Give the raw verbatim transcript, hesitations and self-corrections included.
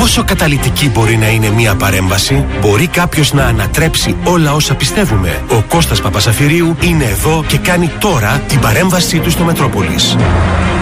Πόσο καταλυτική μπορεί να είναι μία παρέμβαση? Μπορεί κάποιος να ανατρέψει όλα όσα πιστεύουμε? Ο Κώστας Παπασαφυρίου είναι εδώ και κάνει τώρα την παρέμβασή του στο Μετρόπολης.